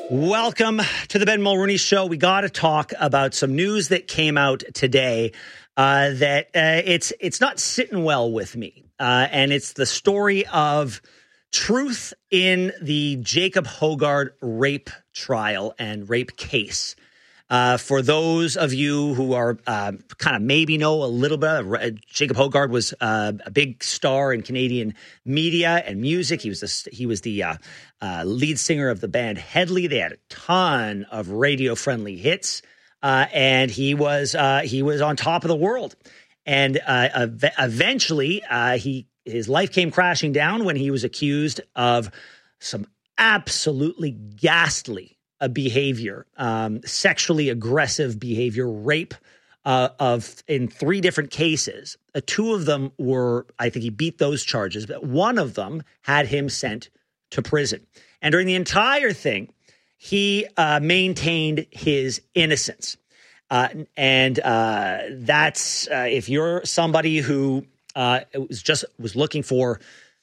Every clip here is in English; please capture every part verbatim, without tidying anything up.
Welcome to the Ben Mulroney Show. We got to talk about some news that came out today uh, that uh, it's it's not sitting well with me. Uh, and it's the story of truth in the Jacob Hoggard rape trial and rape case. Uh, for those of you who are uh, kind of maybe know a little bit, uh, Jacob Hoggard was uh, a big star in Canadian media and music. He was the, he was the uh, uh, lead singer of the band Headley. They had a ton of radio-friendly hits, uh, and he was uh, he was on top of the world. And uh, ev- eventually, uh, he his life came crashing down when he was accused of some absolutely ghastly a behavior, um, sexually aggressive behavior, rape uh, of in three different cases. Uh, two of them were, I think he beat those charges, but one of them had him sent to prison. And during the entire thing, he uh, maintained his innocence. Uh, and uh, that's uh, if you're somebody who uh, was just was looking for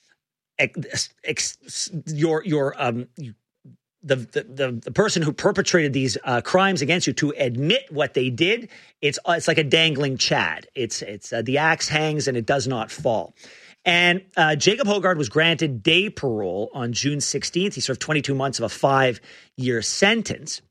ex- ex- your your um. The, the the person who perpetrated these uh, crimes against you to admit what they did, it's it's like a dangling Chad. It's it's uh, the axe hangs and it does not fall. And uh, Jacob Hoggard was granted day parole on June sixteenth. He served twenty-two months of a five-year sentence,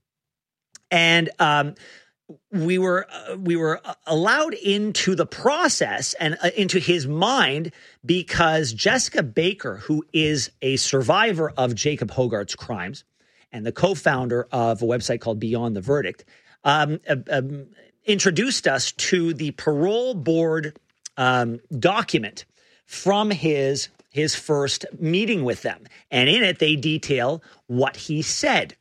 and um, we were uh, we were allowed into the process and uh, into his mind because Jessica Baker, who is a survivor of Jacob Hoggard's crimes and the co-founder of a website called Beyond the Verdict, um, uh, um, introduced us to the parole board um, document from his his first meeting with them. And in it, they detail what he said.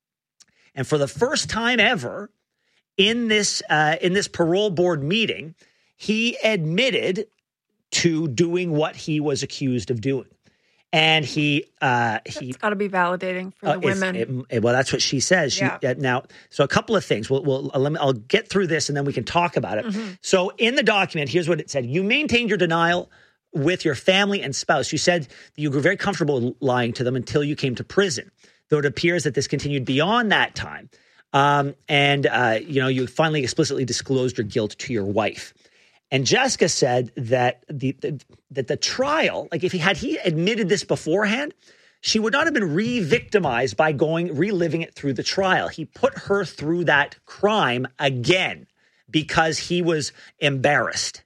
And for the first time ever in this uh, in this parole board meeting, he admitted to doing what he was accused of doing. And he, uh, he, it's got to be validating for the uh, women. It, it, well, that's what she says. She, yeah. uh, now, so a couple of things. We'll, we'll uh, let me, I'll get through this and then we can talk about it. Mm-hmm. So in the document, here's what it said. You maintained your denial with your family and spouse. You said that you were very comfortable lying to them until you came to prison, though it appears that this continued beyond that time. Um, and, uh, you know, you finally explicitly disclosed your guilt to your wife. And Jessica said that the, the that the trial, like if he had he admitted this beforehand, she would not have been re-victimized by going reliving it through the trial. He put her through that crime again because he was embarrassed.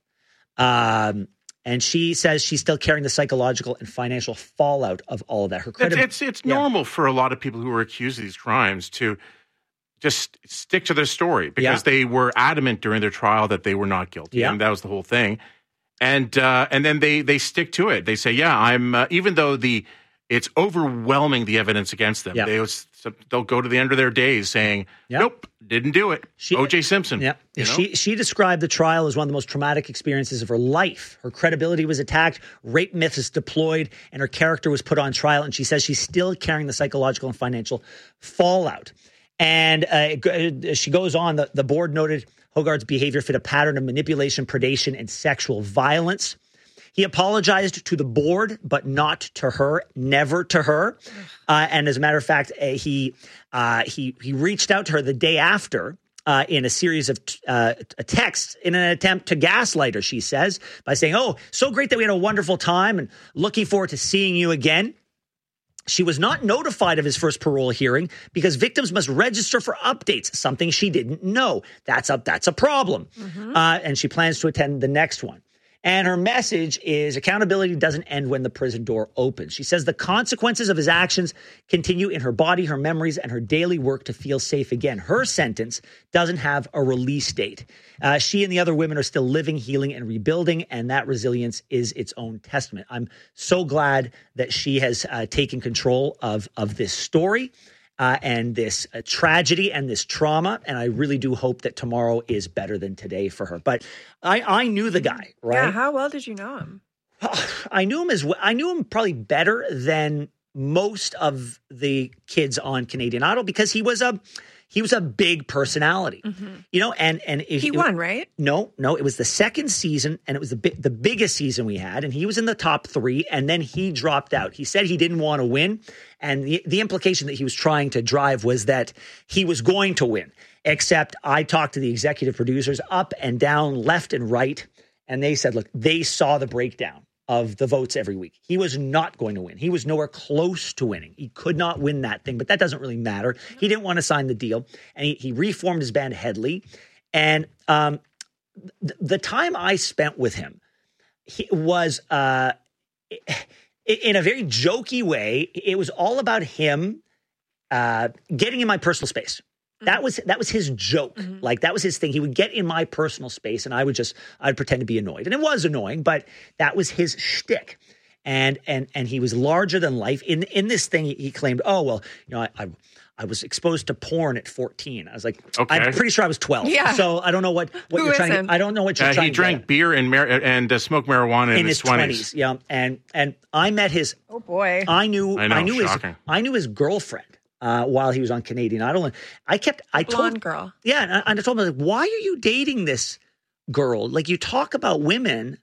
Um, and she says she's still carrying the psychological and financial fallout of all of that. Her credit, it's it's, it's yeah. normal for a lot of people who are accused of these crimes to just stick to their story because yeah. they were adamant during their trial that they were not guilty. Yeah. And that was the whole thing. And uh, and then they they stick to it. They say, yeah, I'm uh, even though the it's overwhelming the evidence against them. Yeah. They was, they'll go to the end of their days saying, yeah. nope, didn't do it. She, O J Simpson. Yeah. You know? She she described the trial as one of the most traumatic experiences of her life. Her credibility was attacked, rape myths deployed, and her character was put on trial. And she says she's still carrying the psychological and financial fallout. And uh, she goes on, the, the board noted Hoggard's behavior fit a pattern of manipulation, predation, and sexual violence. He apologized to the board, but not to her, never to her. Uh, and as a matter of fact, uh, he uh, he he reached out to her the day after uh, in a series of uh, texts in an attempt to gaslight her, she says, by saying, oh, so great that we had a wonderful time and looking forward to seeing you again. She was not notified of his first parole hearing because victims must register for updates, something she didn't know. That's a, that's a problem. Mm-hmm. Uh, and she plans to attend the next one. And her message is accountability doesn't end when the prison door opens. She says the consequences of his actions continue in her body, her memories, and her daily work to feel safe again. Her sentence doesn't have a release date. Uh, she and the other women are still living, healing, and rebuilding, and that resilience is its own testament. I'm so glad that she has uh, taken control of, of this story. Uh, and this uh, tragedy and this trauma. And I really do hope that tomorrow is better than today for her. But I, I knew the guy, right? Yeah, how well did you know him? I knew him as well. I knew him probably better than most of the kids on Canadian Idol because he was a he was a big personality, mm-hmm. you know. And and it, he it, won, right? No, no, it was the second season, and it was the bi- the biggest season we had, and he was in the top three, and then he dropped out. He said he didn't want to win, and the the implication that he was trying to drive was that he was going to win. Except I talked to the executive producers up and down, left and right, and they said, look, they saw the breakdown of the votes every week. He was not going to win. He was nowhere close to winning. He could not win that thing, but that doesn't really matter. He didn't want to sign the deal, and he, he reformed his band Headley. And um, th- the time I spent with him he was, uh, in a very jokey way, it was all about him uh, getting in my personal space. That was that was his joke. Mm-hmm. Like, that was his thing. He would get in my personal space, and I would just I'd pretend to be annoyed, and it was annoying, but that was his shtick. And and and he was larger than life. In in this thing, he, he claimed, oh well, you know, I, I I was exposed to porn at fourteen. I was like, okay. I'm pretty sure I was twelve. Yeah. So I don't know what what Who you're isn't? trying. To, I don't know what you're uh, trying. He to drank get. beer and mar- and uh, smoked marijuana in, in his twenties. Yeah, and and I met his. Oh boy. I knew. I know. I knew shocking. his. I knew his girlfriend. Uh, while he was on Canadian Idol, and I kept, I Blonde told, girl, yeah, and I, and I told him, like, why are you dating this girl? Like, you talk about women,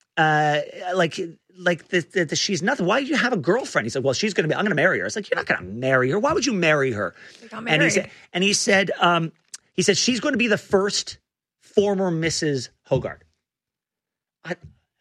uh, like, like the, the, the, she's nothing. Why do you have a girlfriend? He said, well, she's going to be, I'm going to marry her. It's like, you're not going to marry her. Why would you marry her? They got And he said, and he said, um, he said she's going to be the first former Missus Hogarth. I, uh,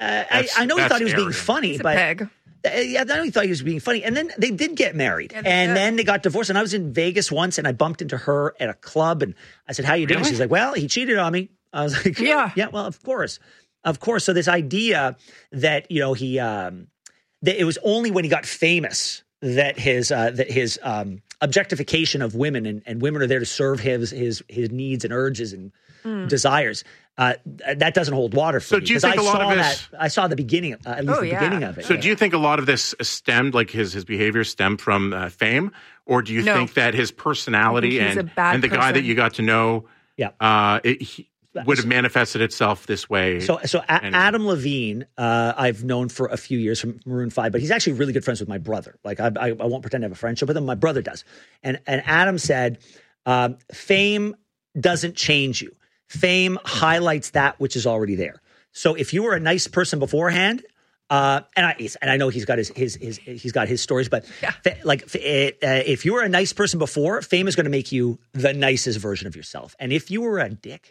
I, I know he thought he was being funny, He's a but. pig. Yeah, I know he thought he was being funny. And then they did get married. Yeah, and did. then they got divorced. And I was in Vegas once, and I bumped into her at a club. And I said, how you doing? Really? She's like, well, he cheated on me. I was like, Yeah. Yeah, well, of course. Of course. So this idea that, you know, he, um, that it was only when he got famous that his, uh, that his um, objectification of women and, and women are there to serve his, his, his needs and urges and mm. desires. Uh, that doesn't hold water for so me. Do you think I a lot saw of this, that, I saw the beginning, uh, at least oh, the yeah. beginning of it. So yeah. do you think a lot of this stemmed, like his his behavior stemmed from uh, fame, or do you no. think that his personality and and the person. guy that you got to know, yeah, uh, it, he would have manifested itself this way? So, so a- anyway. Adam Levine, uh, I've known for a few years from Maroon five, but he's actually really good friends with my brother. Like, I, I, I won't pretend to have a friendship with him. My brother does, and and Adam said, um, fame doesn't change you. Fame highlights that which is already there. So if you were a nice person beforehand, uh, and I and I know he's got his his, his he's got his stories, but yeah. fa- like it, uh, if you were a nice person before, fame is going to make you the nicest version of yourself. And if you were a dick,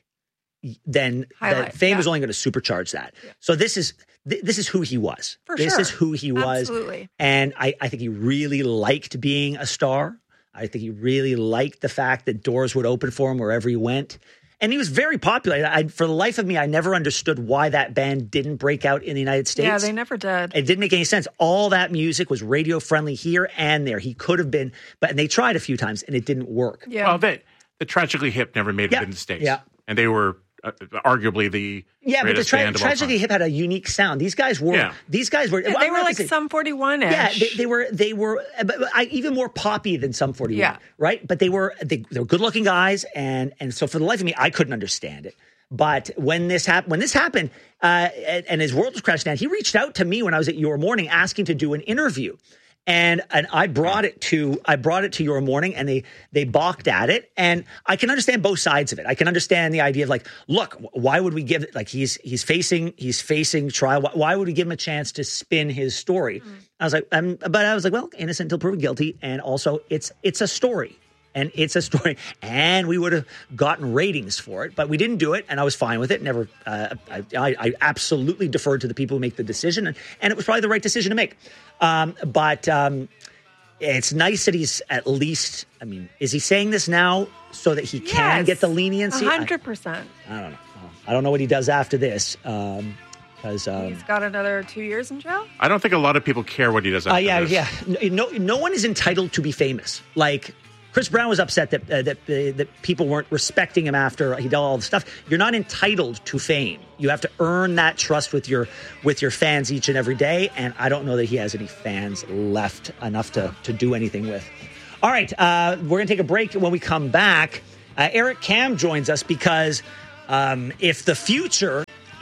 then the fame yeah. is only going to supercharge that. Yeah. So this is th- this is who he was. For this sure. is who he was. Absolutely. And I, I think he really liked being a star. I think he really liked the fact that doors would open for him wherever he went. And he was very popular. I, for the life of me, I never understood why that band didn't break out in the United States. Yeah, they never did. It didn't make any sense. All that music was radio friendly here and there. He could have been, but and they tried a few times and it didn't work. Yeah. Well, they, the Tragically Hip never made yeah. it in the States. Yeah. And they were uh, arguably the yeah, but the tra- Tragically Hip had a unique sound. These guys were. Yeah. These guys were. Yeah, well, they were like say, Sum forty-one-ish. Yeah, they, they were. They were I, even more poppy than Sum forty-one. Yeah. Right, but they were. They, they were good-looking guys, and and so for the life of me, I couldn't understand it. But when this happened, when this happened, uh, and, and his world was crashing down, he reached out to me when I was at Your Morning asking to do an interview. And and I brought it to I brought it to Your Morning, and they they balked at it. And I can understand both sides of it. I can understand the idea of like, look, why would we give it? Like he's he's facing he's facing trial. Why, why would we give him a chance to spin his story? Mm. I was like, um, but I was like, well, innocent until proven guilty, and also it's it's a story. And it's a story, and we would have gotten ratings for it, but we didn't do it, and I was fine with it. Never, uh, I, I absolutely deferred to the people who make the decision, and, and it was probably the right decision to make. Um, but um, it's nice that he's at least, I mean, is he saying this now so that he can yes, get the leniency? one hundred percent. I, I don't know. I don't know what he does after this. Um, Because um, he's got another two years in jail. I don't think a lot of people care what he does after uh, yeah, this. yeah. No, no one is entitled to be famous. Like Chris Brown was upset that uh, that uh, that people weren't respecting him after he did all the stuff. You're not entitled to fame. You have to earn that trust with your with your fans each and every day. And I don't know that he has any fans left enough to to do anything with. All right, uh, we're gonna take a break. When we come back, uh, Eric Kam joins us because um, if the future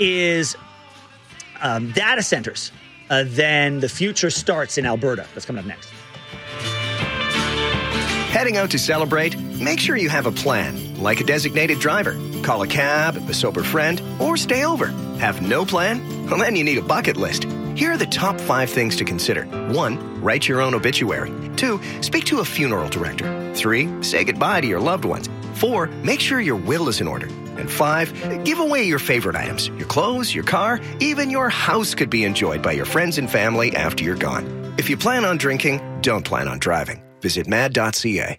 is um, data centers, uh, then the future starts in Alberta. That's coming up next. Heading out to celebrate? Make sure you have a plan, like a designated driver. Call a cab, a sober friend, or stay over. Have no plan? Well, then you need a bucket list. Here are the top five things to consider. One, write your own obituary. Two, speak to a funeral director. Three, say goodbye to your loved ones. Four, make sure your will is in order. And five, give away your favorite items. Your clothes, your car, even your house could be enjoyed by your friends and family after you're gone. If you plan on drinking, don't plan on driving. Visit mad dot c a.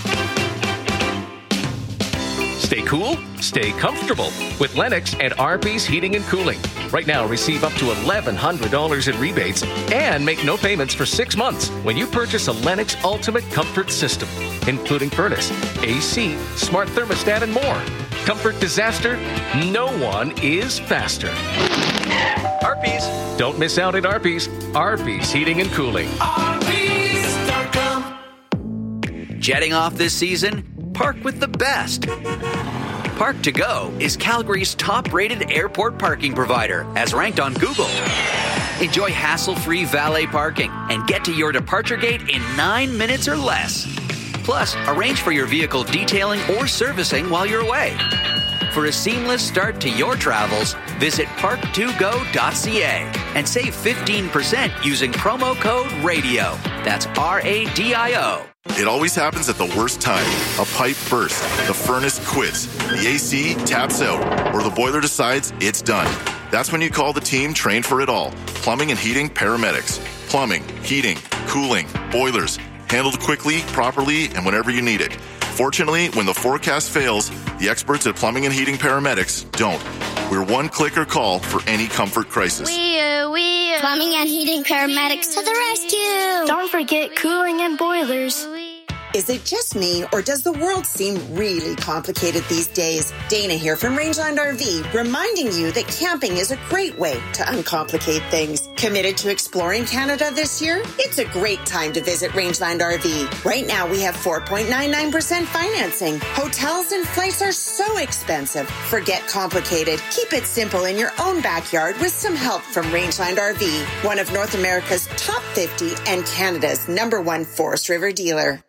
Stay cool, stay comfortable with Lennox and R P's Heating and Cooling. Right now, receive up to eleven hundred dollars in rebates and make no payments for six months when you purchase a Lennox Ultimate Comfort System, including furnace, A C, smart thermostat, and more. Comfort disaster? No one is faster. R P's. Don't miss out at R P's. R P's Heating and Cooling. R P's dot com. Jetting off this season? Park with the best. Park to Go is Calgary's top-rated airport parking provider, as ranked on Google. Enjoy hassle-free valet parking and get to your departure gate in nine minutes or less. Plus, arrange for your vehicle detailing or servicing while you're away. For a seamless start to your travels, visit park to go dot c a and save fifteen percent using promo code RADIO. That's R A D I O. It always happens at the worst time. A pipe bursts, the furnace quits, the A C taps out, or the boiler decides it's done. That's when you call the team trained for it all. Plumbing and heating paramedics. Plumbing, heating, cooling, boilers. Handled quickly, properly, and whenever you need it. Fortunately, when the forecast fails, the experts at Plumbing and Heating Paramedics don't. We're one click or call for any comfort crisis. We, uh, we, uh, Plumbing and Heating Paramedics to the rescue! Don't forget cooling and boilers. Is it just me, or does the world seem really complicated these days? Dana here from Rangeland R V, reminding you that camping is a great way to uncomplicate things. Committed to exploring Canada this year? It's a great time to visit Rangeland R V. Right now, we have four point nine nine percent financing. Hotels and flights are so expensive. Forget complicated. Keep it simple in your own backyard with some help from Rangeland R V, one of North America's top fifty and Canada's number one Forest River dealer.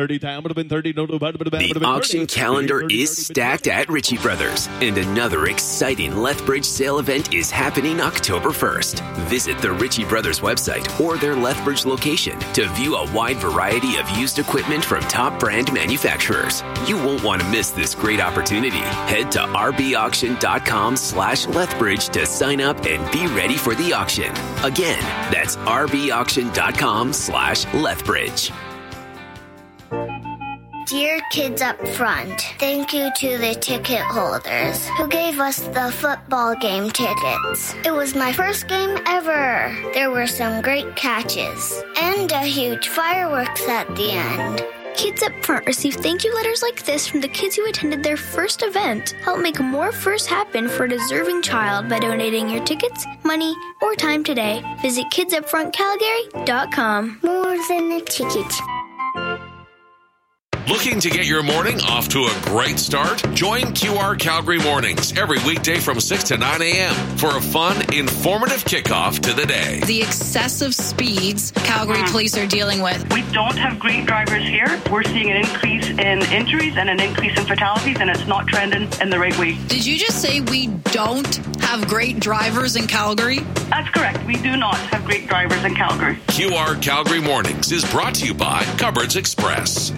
The auction calendar is stacked at Ritchie Brothers, and another exciting Lethbridge sale event is happening October first. Visit the Ritchie Brothers website or their Lethbridge location to view a wide variety of used equipment from top brand manufacturers. You won't want to miss this great opportunity. Head to rbauction.com slash Lethbridge to sign up and be ready for the auction. Again, that's rbauction.com slash Lethbridge. Dear kids up front, thank you to the ticket holders who gave us the football game tickets. It was my first game ever. There were some great catches and a huge fireworks at the end. Kids up front receive thank you letters like this from the kids who attended their first event. Help make more firsts happen for a deserving child by donating your tickets, money, or time today. Visit kids up front calgary dot com. More than a ticket. Looking to get your morning off to a great start? Join Q R Calgary Mornings every weekday from six to nine a.m. for a fun, informative kickoff to the day. The excessive speeds Calgary police are dealing with. We don't have great drivers here. We're seeing an increase in injuries and an increase in fatalities, and it's not trending in the right way. Did you just say we don't have great drivers in Calgary? That's correct. We do not have great drivers in Calgary. Q R Calgary Mornings is brought to you by Cupboards Express.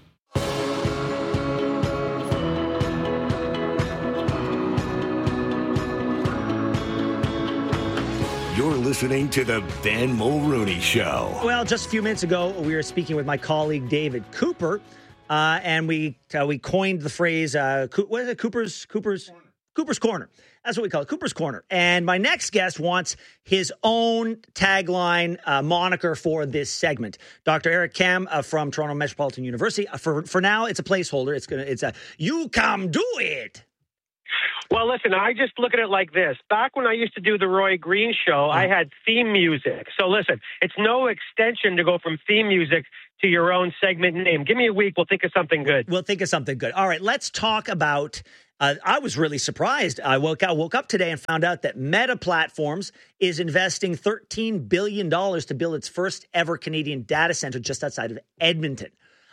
You're listening to the Ben Mulrooney Show. Well, just a few minutes ago, we were speaking with my colleague David Cooper, uh, and we uh, we coined the phrase uh, what is it? Cooper's Cooper's Corner. Cooper's Corner. That's what we call it, Cooper's Corner. And my next guest wants his own tagline uh, moniker for this segment. Doctor Eric Kam uh, from Toronto Metropolitan University. Uh, for for now, it's a placeholder. It's gonna it's a you come do it. Well, listen, I just look at it like this. Back when I used to do the Roy Green show, I had theme music. So listen, it's no extension to go from theme music to your own segment name. Give me a week. We'll think of something good. We'll think of something good. All right, let's talk about, uh, I was really surprised. I woke, I woke up today and found out that Meta Platforms is investing thirteen billion dollars to build its first ever Canadian data center just outside of Edmonton.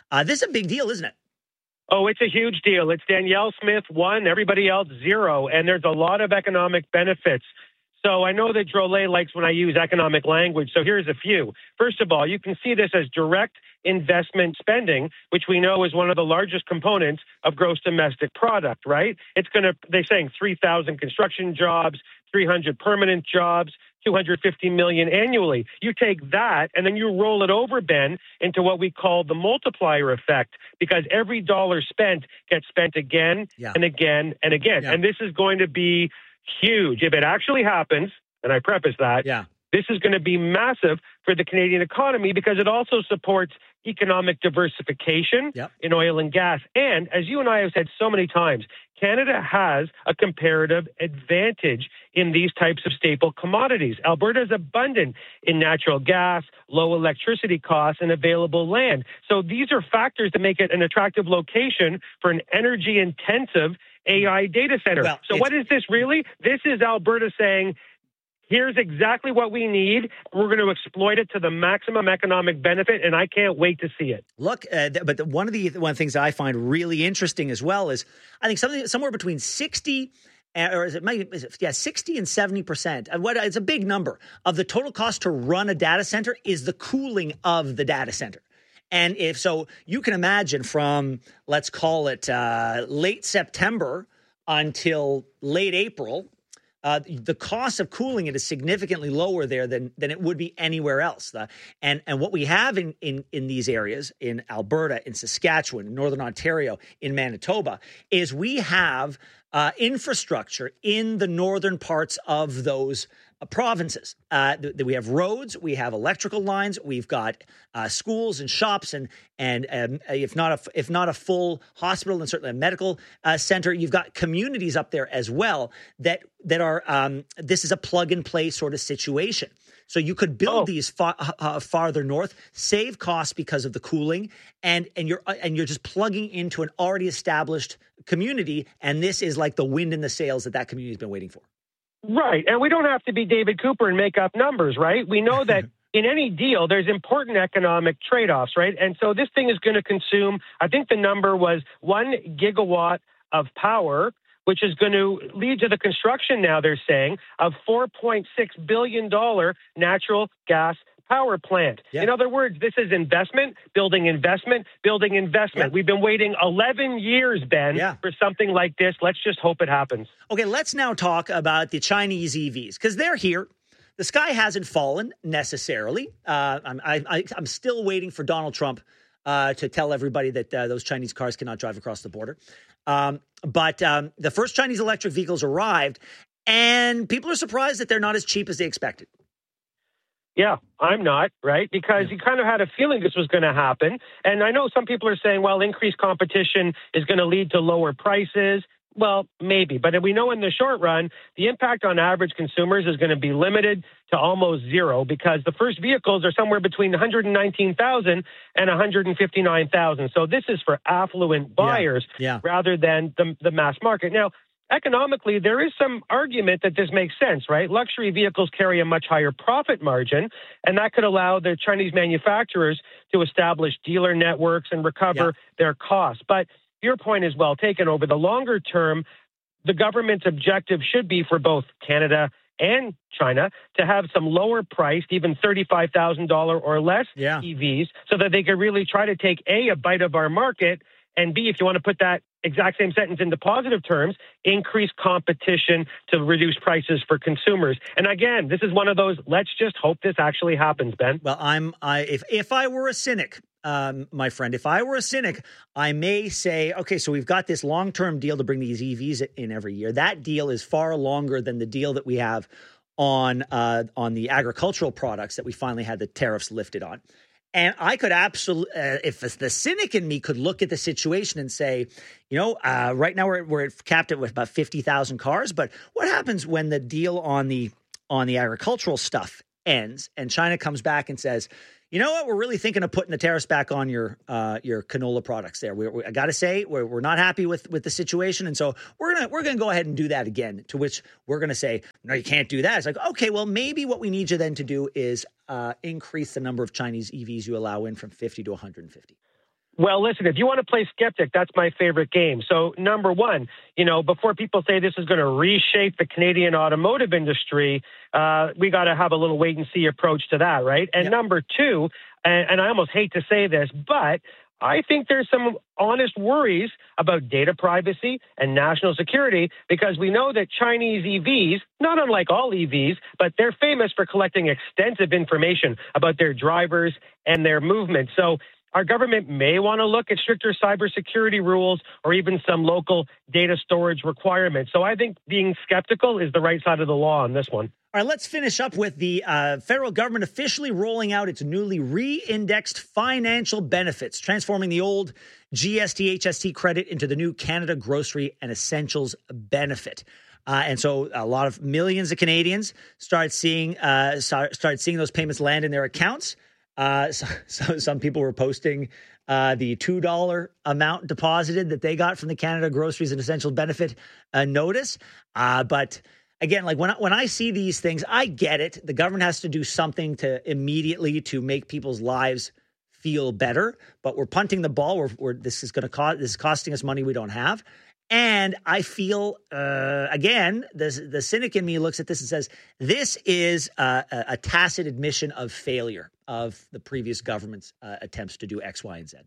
Uh, this is a big deal, isn't it? Oh, it's a huge deal. It's Danielle Smith, one, everybody else, zero. And there's a lot of economic benefits. So I know that Drolet likes when I use economic language. So here's a few. First of all, you can see this as direct investment spending, which we know is one of the largest components of gross domestic product, right? It's going to, they're saying three thousand construction jobs, three hundred permanent jobs, two hundred fifty million annually. You take that and then you roll it over, Ben, into what we call the multiplier effect, because every dollar spent gets spent again yeah. and again and again. Yeah. And this is going to be huge. If it actually happens, and I preface that, yeah. this is going to be massive for the Canadian economy because it also supports economic diversification yep. in oil and gas. And as you and I have said so many times, Canada has a comparative advantage in these types of staple commodities. Alberta is abundant in natural gas, low electricity costs, and available land. So these are factors that make it an attractive location for an energy-intensive A I data center. Well, so what is this really? This is Alberta saying, here's exactly what we need. We're going to exploit it to the maximum economic benefit, and I can't wait to see it. Look, uh, th- but the, one of the one of the things I find really interesting as well is I think something somewhere between sixty uh, or is it, is it yeah sixty and seventy percent. What it's a big number of the total cost to run a data center is the cooling of the data center. And if so, you can imagine from let's call it uh, late September until late April. Uh, the cost of cooling it is significantly lower there than than it would be anywhere else. The, and and what we have in, in in these areas, in Alberta, in Saskatchewan, in Northern Ontario, in Manitoba, is we have uh, infrastructure in the northern parts of those uh, provinces. Uh, th- th- we have roads, we have electrical lines, we've got uh, schools and shops, and and um, if not a if not a full hospital and certainly a medical uh, center, you've got communities up there as well that that are. Um, this is a plug and play sort of situation. So you could build oh. these far, uh, farther north, save costs because of the cooling, and and you're and you're just plugging into an already established community, and this is like the wind in the sails that that community has been waiting for. Right, and we don't have to be David Cooper and make up numbers, right? We know that in any deal, there's important economic trade-offs, right? And so this thing is going to consume, I think the number was one gigawatt of power, which is going to lead to the construction now, they're saying, of four point six billion dollars natural gas power plant. Yeah. In other words, this is investment, building investment, building investment. Yeah. We've been waiting eleven years, Ben, yeah. for something like this. Let's just hope it happens. Okay, let's now talk about the Chinese E Vs, because they're here. The sky hasn't fallen necessarily. Uh, I'm, I, I'm still waiting for Donald Trump uh, to tell everybody that uh, those Chinese cars cannot drive across the border. Um, but um, the first Chinese electric vehicles arrived, and people are surprised that they're not as cheap as they expected. Yeah, I'm not, right? Because you kind of had a feeling this was going to happen. And I know some people are saying, well, increased competition is going to lead to lower prices. Well, maybe. But we know in the short run, the impact on average consumers is going to be limited to almost zero because the first vehicles are somewhere between one hundred nineteen thousand and one hundred fifty-nine thousand. So this is for affluent buyers yeah. Yeah. rather than the, the mass market. Now, economically, there is some argument that this makes sense, right? Luxury vehicles carry a much higher profit margin, and that could allow the Chinese manufacturers to establish dealer networks and recover yeah. their costs. But your point is well taken. Over the longer term, the government's objective should be for both Canada and China to have some lower priced, even thirty-five thousand dollars or less yeah. E Vs so that they could really try to take A, a bite of our market, and B, if you want to put that exact same sentence into positive terms, increase competition to reduce prices for consumers. And again, this is one of those, let's just hope this actually happens, Ben. Well, I'm, I, if, if I were a cynic, um, my friend, if I were a cynic, I may say, okay, so we've got this long-term deal to bring these E Vs in every year. That deal is far longer than the deal that we have on, uh, on the agricultural products that we finally had the tariffs lifted on. And I could absolutely, uh, if the cynic in me could look at the situation and say, you know, uh, right now we're, we're capped at with about fifty thousand cars. But what happens when the deal on the on the agricultural stuff ends and China comes back and says, you know what, we're really thinking of putting the tariffs back on your uh, your canola products there. We, we, I got to say, we're, we're not happy with, with the situation. And so we're going to we're gonna go ahead and do that again, to which we're going to say, no, you can't do that. It's like, okay, well, maybe what we need you then to do is uh, increase the number of Chinese E Vs you allow in from fifty to one hundred fifty. Well, listen, if you want to play skeptic, that's my favorite game. So, number one, you know, before people say this is going to reshape the Canadian automotive industry, uh, we got to have a little wait and see approach to that, right? And yep. number two, and, and I almost hate to say this, but I think there's some honest worries about data privacy and national security because we know that Chinese E Vs, not unlike all E Vs, but they're famous for collecting extensive information about their drivers and their movement. So our government may want to look at stricter cybersecurity rules or even some local data storage requirements. So I think being skeptical is the right side of the law on this one. All right, let's finish up with the uh, federal government officially rolling out its newly re-indexed financial benefits, transforming the old G S T H S T credit into the new Canada Grocery and Essentials benefit. Uh, and so a lot of millions of Canadians start seeing uh, start, start seeing those payments land in their accounts. Uh, so, so some people were posting uh, the two dollars amount deposited that they got from the Canada Groceries and Essentials benefit uh, notice. Uh, but again, like when I, when I see these things, I get it. The government has to do something to immediately to make people's lives feel better. But we're punting the ball. We're, we're this is going to cost. This is costing us money we don't have. And I feel, uh, again, the, the cynic in me looks at this and says, this is a, a tacit admission of failure of the previous government's uh, attempts to do X, Y, and Z.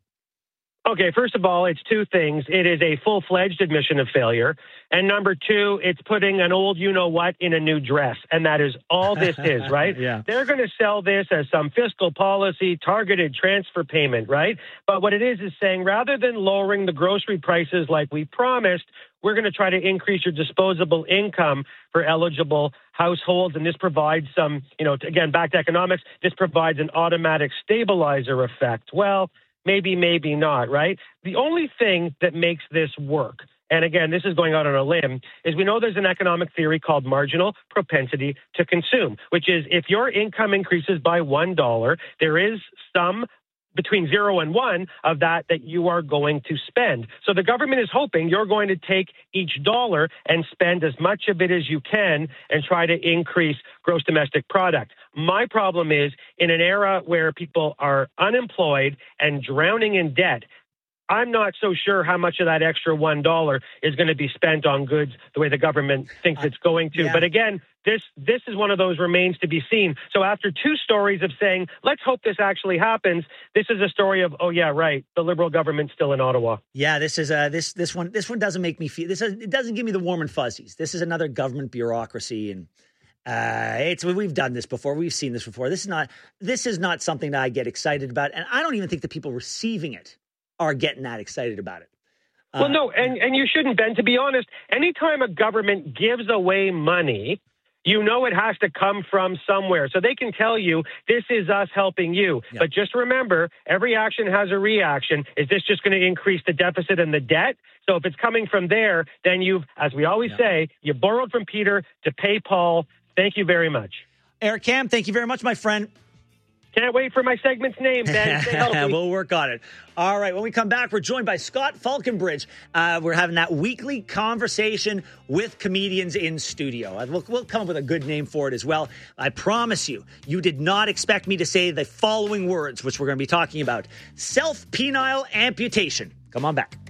Okay, first of all, it's two things. It is a full-fledged admission of failure. And number two, it's putting an old you-know-what in a new dress. And that is all this is, right? Yeah. They're going to sell this as some fiscal policy, targeted transfer payment, right? But what it is is saying rather than lowering the grocery prices like we promised, we're going to try to increase your disposable income for eligible households. And this provides some, you know, again, back to economics, this provides an automatic stabilizer effect. Well, maybe, maybe not, right? The only thing that makes this work, and again, this is going out on a limb, is we know there's an economic theory called marginal propensity to consume, which is if your income increases by one dollar, there is some between zero and one of that that you are going to spend. So the government is hoping you're going to take each dollar and spend as much of it as you can and try to increase gross domestic product. My problem is in an era where people are unemployed and drowning in debt, I'm not so sure how much of that extra one dollar is going to be spent on goods the way the government thinks it's going to. Yeah. But again, this this is one of those remains to be seen. So after two stories of saying, let's hope this actually happens, this is a story of, oh, yeah, right, the Liberal government's still in Ottawa. Yeah, this is uh, this this one this one doesn't make me feel this. Is, it doesn't give me the warm and fuzzies. This is another government bureaucracy, and uh, it's we've done this before. We've seen this before. This is not this is not something that I get excited about, and I don't even think the people receiving it are getting that excited about it. Uh, well, no, and, and you shouldn't, Ben. To be honest, anytime a government gives away money, you know it has to come from somewhere. So they can tell you, this is us helping you. Yeah. But just remember, every action has a reaction. Is this just going to increase the deficit and the debt? So if it's coming from there, then you've, as we always yeah. say, you borrowed from Peter to pay Paul. Thank you very much. Eric Kam, thank you very much, my friend. Can't wait for my segment's name, Ben. Stay healthy. We'll work on it. All right. When we come back, we're joined by Scott Falconbridge. Uh, we're having that weekly conversation with comedians in studio. We'll, we'll come up with a good name for it as well. I promise you, you did not expect me to say the following words, which we're going to be talking about. Self-penile amputation. Come on back.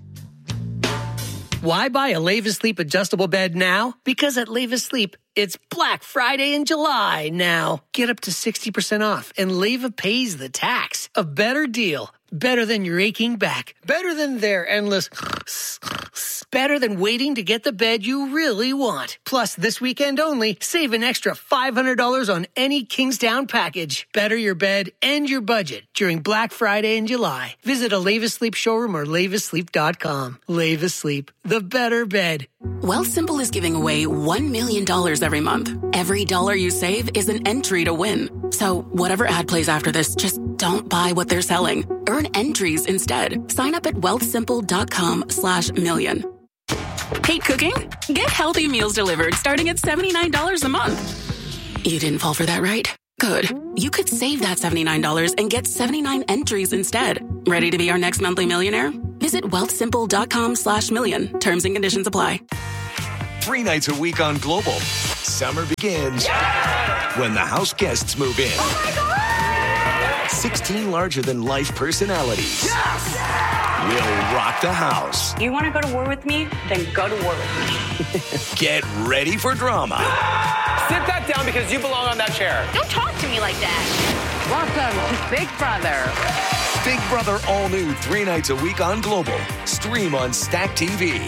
Why buy a Leva Sleep adjustable bed now? Because at Leva Sleep, it's Black Friday in July now. Get up to sixty percent off, and Leva pays the tax. A better deal. Better than your aching back. Better than their endless... Better than waiting to get the bed you really want. Plus, this weekend only, save an extra five hundred dollars on any Kingstown package. Better your bed and your budget during Black Friday in July. Visit a Leva Sleep showroom or leva sleep dot com. Leva Sleep, the better bed. Wealthsimple is giving away one million dollars every month. Every dollar you save is an entry to win. So whatever ad plays after this, just don't buy what they're selling. Earn entries instead. Sign up at wealthsimple.com slash million. Hate cooking? Get healthy meals delivered starting at seventy-nine dollars a month. You didn't fall for that, right? Good. You could save that seventy-nine dollars and get seventy-nine entries instead. Ready to be our next monthly millionaire? Visit wealthsimple.com slash million. Terms and conditions apply. Three nights a week on Global. Summer begins yeah! when the house guests move in. Oh my God! sixteen larger-than-life personalities. Yes! will rock the house. You want to go to war with me? Then go to war with me. Get ready for drama. Sit that down because you belong on that chair. Don't talk to me like that. Welcome to Big Brother. Big Brother all new three nights a week on Global. Stream on Stack T V.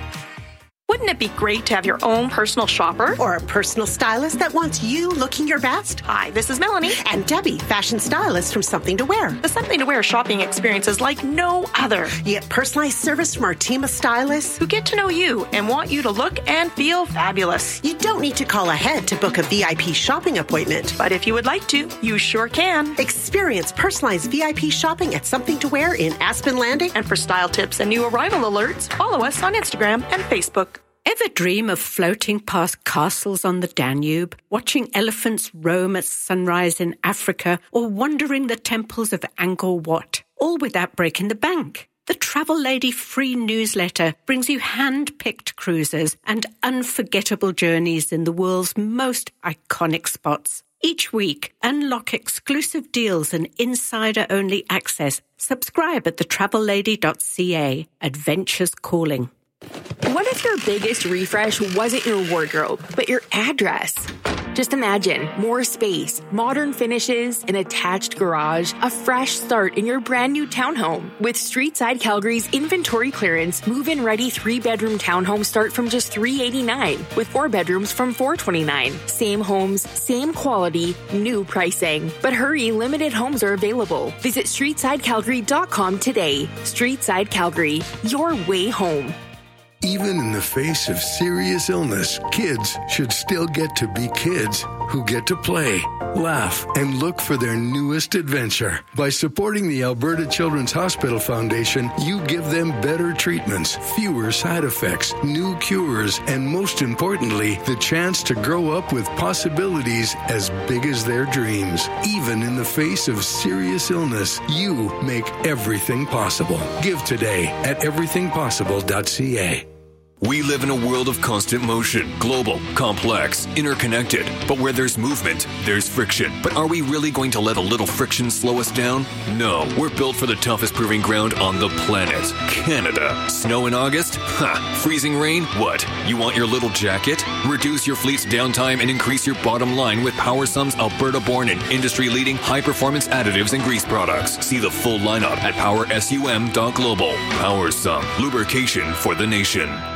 Wouldn't it be great to have your own personal shopper? Or a personal stylist that wants you looking your best? Hi, this is Melanie. And Debbie, fashion stylist from Something to Wear. The Something to Wear shopping experience is like no other. You get personalized service from our team of stylists who get to know you and want you to look and feel fabulous. You don't need to call ahead to book a V I P shopping appointment. But if you would like to, you sure can. Experience personalized V I P shopping at Something to Wear in Aspen Landing. And for style tips and new arrival alerts, follow us on Instagram and Facebook. Ever dream of floating past castles on the Danube, watching elephants roam at sunrise in Africa, or wandering the temples of Angkor Wat, all without breaking the bank? The Travel Lady free newsletter brings you hand-picked cruises and unforgettable journeys in the world's most iconic spots. Each week, unlock exclusive deals and insider-only access. Subscribe at the travel lady dot c a. Adventures calling. What if your biggest refresh wasn't your wardrobe, but your address? Just imagine more space, modern finishes, an attached garage, a fresh start in your brand new townhome. With Streetside Calgary's inventory clearance, move-in ready three-bedroom townhomes start from just three hundred eighty-nine dollars, with four bedrooms from four hundred twenty-nine dollars. Same homes, same quality, new pricing. But hurry, limited homes are available. Visit streetside calgary dot com today. Streetside Calgary, your way home. Even in the face of serious illness, kids should still get to be kids who get to play, laugh, and look for their newest adventure. By supporting the Alberta Children's Hospital Foundation, you give them better treatments, fewer side effects, new cures, and most importantly, the chance to grow up with possibilities as big as their dreams. Even in the face of serious illness, you make everything possible. Give today at everything possible dot c a. We live in a world of constant motion, global, complex, interconnected. But where there's movement, there's friction. But are we really going to let a little friction slow us down? No, we're built for the toughest proving ground on the planet, Canada. Snow in August? Ha! Freezing rain? What? You want your little jacket? Reduce your fleet's downtime and increase your bottom line with PowerSum's Alberta-born and industry-leading high-performance additives and grease products. See the full lineup at power sum dot global. PowerSum, lubrication for the nation.